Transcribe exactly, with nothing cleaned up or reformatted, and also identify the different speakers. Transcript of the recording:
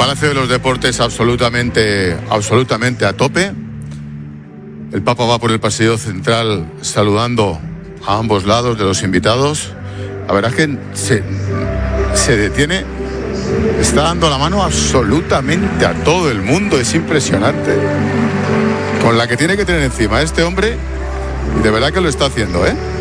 Speaker 1: Palacio de los Deportes absolutamente, absolutamente a tope. El Papa va por el pasillo central saludando a ambos lados de los invitados. La verdad es que se, se detiene, está dando la mano absolutamente a todo el mundo. Es impresionante. Con la que tiene que tener encima este hombre, y de verdad que lo está haciendo, ¿eh?